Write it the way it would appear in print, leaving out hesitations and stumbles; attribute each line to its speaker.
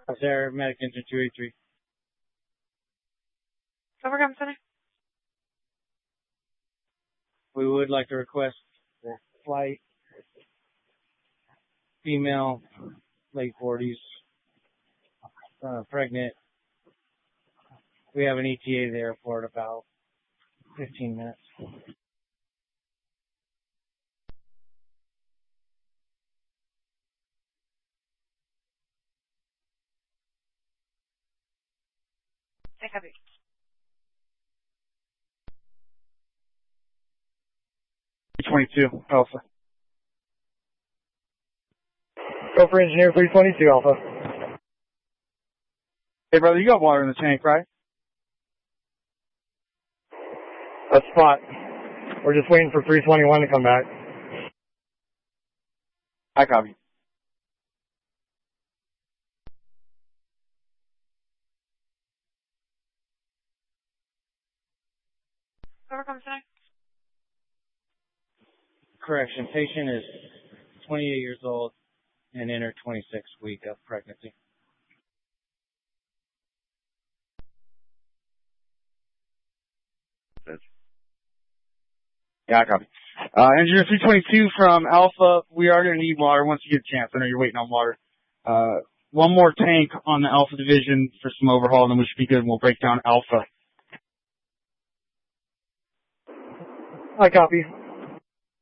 Speaker 1: Sarah, Medic Engine 283.
Speaker 2: Overcome Center.
Speaker 1: We would like to request flight, female, late 40s, pregnant. We have an ETA at the airport about 15 minutes.
Speaker 2: I copy.
Speaker 3: $322 Alpha.
Speaker 4: Go for engineer 322 Alpha.
Speaker 3: Hey brother, you got water in the tank, right?
Speaker 4: That's spot. We're just waiting for 321 to come back.
Speaker 3: I copy.
Speaker 2: Overcome Center.
Speaker 1: Correction, patient is 28 years old and in her 26th week of pregnancy.
Speaker 3: Yeah, I copy. Engineer 322 from Alpha, we are going to need water once you get a chance. I know you're waiting on water. One more tank on the Alpha division for some overhaul, and then we should be good, and we'll break down Alpha.
Speaker 4: I copy.